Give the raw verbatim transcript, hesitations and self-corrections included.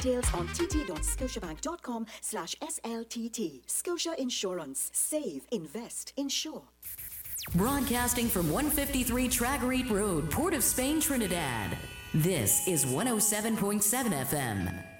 Details on tt.scotiabank.com slash SLTT. Scotia Insurance. Save, invest, insure. Broadcasting from one fifty-three Tragarete Road, Port of Spain, Trinidad. This is one oh seven point seven F M.